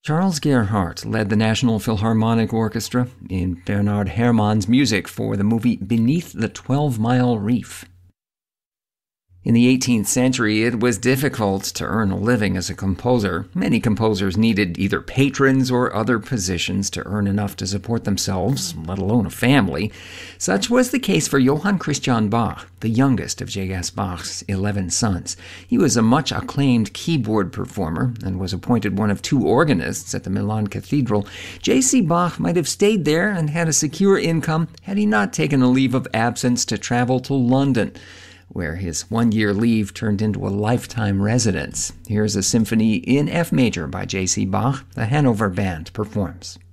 Charles Gerhardt led the National Philharmonic Orchestra in Bernard Herrmann's music for the movie Beneath the 12-Mile Reef. In the 18th century, it was difficult to earn a living as a composer. Many composers needed either patrons or other positions to earn enough to support themselves, let alone a family. Such was the case for Johann Christian Bach, the youngest of J.S. Bach's 11 sons. He was a much acclaimed keyboard performer and was appointed one of 2 organists at the Milan Cathedral. J.C. Bach might have stayed there and had a secure income had he not taken a leave of absence to travel to London, where his 1-year leave turned into a lifetime residence. Here's a symphony in F major by J.C. Bach. The Hanover Band performs.